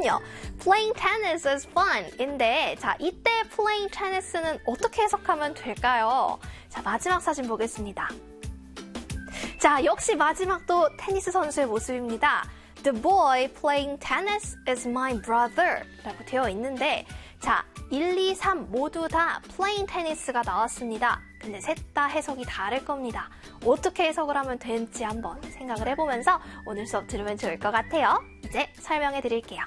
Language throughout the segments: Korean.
그럼요. Playing tennis is fun인데 자, 이때 playing tennis는 어떻게 해석하면 될까요? 자, 마지막 사진 보겠습니다. 자, 역시 마지막도 테니스 선수의 모습입니다. The boy playing tennis is my brother 라고 되어 있는데 자, 1, 2, 3 모두 다 playing tennis가 나왔습니다. 근데 셋 다 해석이 다를 겁니다. 어떻게 해석을 하면 되는지 한번 생각을 해보면서 오늘 수업 들으면 좋을 것 같아요. 이제 설명해 드릴게요.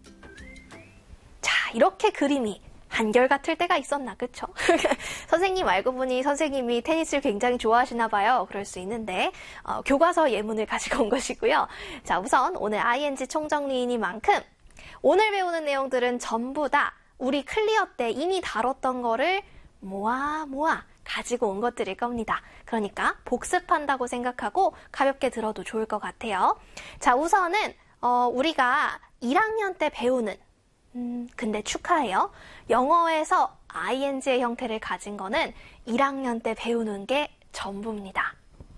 자, 이렇게 그림이 한결같을 때가 있었나, 그쵸? 선생님 알고 보니 선생님이 테니스를 굉장히 좋아하시나 봐요. 그럴 수 있는데 교과서 예문을 가지고 온 것이고요. 자, 우선 오늘 ing 총정리이니만큼 오늘 배우는 내용들은 전부 다 우리 클리어 때 이미 다뤘던 거를 모아 가지고 온 것들일 겁니다. 그러니까 복습한다고 생각하고 가볍게 들어도 좋을 것 같아요. 자, 우선은 우리가 1학년 때 배우는 근데 축하해요. 영어에서 ing의 형태를 가진 거는 1학년 때 배우는 게 전부입니다.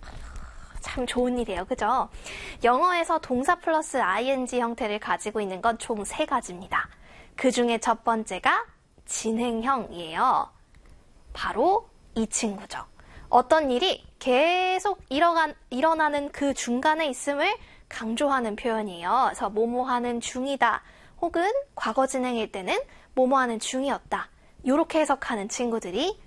참 좋은 일이에요. 그죠? 영어에서 동사 플러스 ing 형태를 가지고 있는 건 총 3가지입니다. 그 중에 첫 번째가 진행형이에요. 바로 이 친구죠. 어떤 일이 계속 일어나는 그 중간에 있음을 강조하는 표현이에요. 그래서 뭐뭐하는 중이다. 혹은 과거 진행일 때는 뭐뭐하는 중이었다. 이렇게 해석하는 친구들이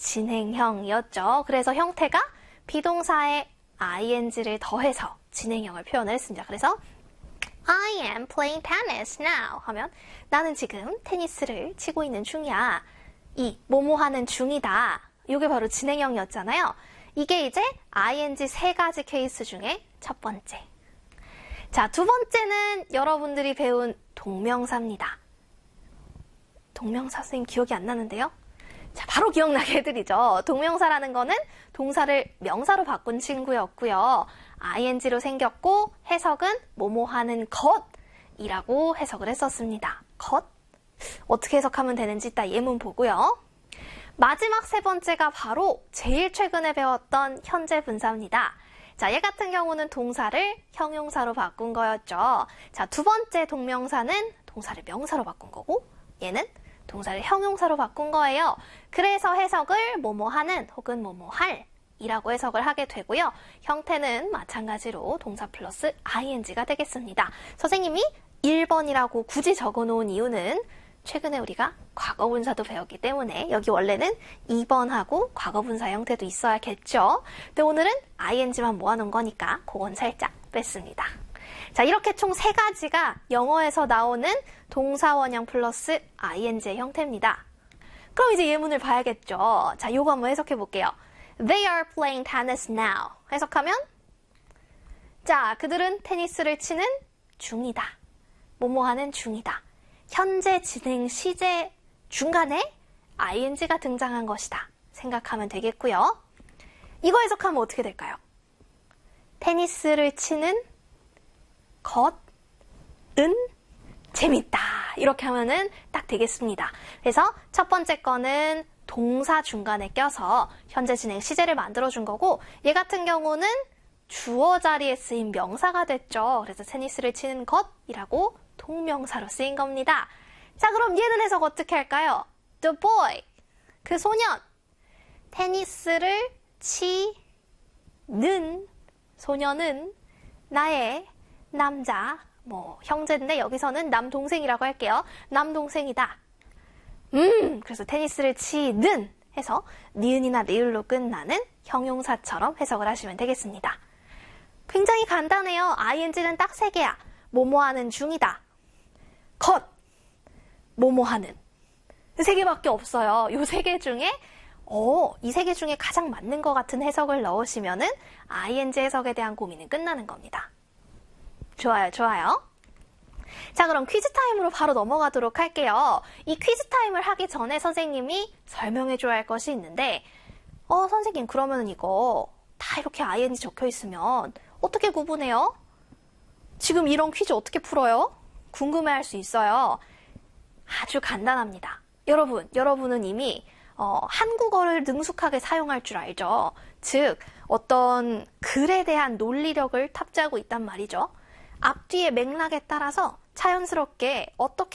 진행형이었죠. 그래서 형태가 비동사에 ing를 더해서 진행형을 표현을 했습니다. 그래서 I am playing tennis now 하면 나는 지금 테니스를 치고 있는 중이야. 이 뭐뭐하는 중이다. 이게 바로 진행형이었잖아요. 이게 이제 ing 3가지 케이스 중에 첫 번째. 자, 두 번째는 여러분들이 배운 동명사입니다. 동명사 선생님 기억이 안 나는데요? 자, 바로 기억나게 해드리죠. 동명사라는 거는 동사를 명사로 바꾼 친구였고요. ing로 생겼고 해석은 뭐뭐하는 것이라고 해석을 했었습니다. 것? 어떻게 해석하면 되는지 이따 예문 보고요. 마지막 3번째가 바로 제일 최근에 배웠던 현재 분사입니다. 자, 얘 같은 경우는 동사를 형용사로 바꾼 거였죠. 자, 두 번째 동명사는 동사를 명사로 바꾼 거고 얘는 동사를 형용사로 바꾼 거예요. 그래서 해석을 뭐뭐하는 혹은 뭐뭐할 이라고 해석을 하게 되고요. 형태는 마찬가지로 동사 플러스 ing가 되겠습니다. 선생님이 1번이라고 굳이 적어놓은 이유는 최근에 우리가 과거분사도 배웠기 때문에 여기 원래는 2번하고 과거분사 형태도 있어야겠죠. 근데 오늘은 ing만 모아놓은 거니까 그건 살짝 뺐습니다. 자, 이렇게 총 3가지가 영어에서 나오는 동사원형 플러스 ing의 형태입니다. 그럼 이제 예문을 봐야겠죠. 자, 요거 한번 해석해 볼게요. They are playing tennis now. 해석하면 자, 그들은 테니스를 치는 중이다. 뭐뭐하는 중이다. 현재 진행 시제 중간에 ing가 등장한 것이다. 생각하면 되겠고요. 이거 해석하면 어떻게 될까요? 테니스를 치는 것은 재밌다. 이렇게 하면은 딱 되겠습니다. 그래서 첫 번째 거는 동사 중간에 껴서 현재 진행 시제를 만들어준 거고 얘 같은 경우는 주어 자리에 쓰인 명사가 됐죠. 그래서 테니스를 치는 것이라고 동명사로 쓰인 겁니다. 자, 그럼 얘는 해석 어떻게 할까요? The boy, 그 소년, 테니스를 치는 소년은 나의 남자, 형제인데 여기서는 남동생이라고 할게요. 남동생이다. 그래서 테니스를 치는 해서 니은이나 리을로 끝나는 형용사처럼 해석을 하시면 되겠습니다. 굉장히 간단해요. ing는 딱 3개야. 뭐뭐하는 중이다. 것, 뭐뭐하는. 3개밖에 없어요. 이 3개 중에 이 3개 중에 가장 맞는 것 같은 해석을 넣으시면은 ing 해석에 대한 고민은 끝나는 겁니다. 좋아요, 좋아요. 자, 그럼 퀴즈 타임으로 바로 넘어가도록 할게요. 이 퀴즈 타임을 하기 전에 선생님이 설명해줘야 할 것이 있는데 선생님 그러면 이거 다 이렇게 ing 적혀 있으면 어떻게 구분해요? 지금 이런 퀴즈 어떻게 풀어요? 궁금해할 수 있어요. 아주 간단합니다. 여러분은 이미 한국어를 능숙하게 사용할 줄 알죠. 즉 어떤 글에 대한 논리력을 탑재하고 있단 말이죠. 앞뒤의 맥락에 따라서 자연스럽게 어떻게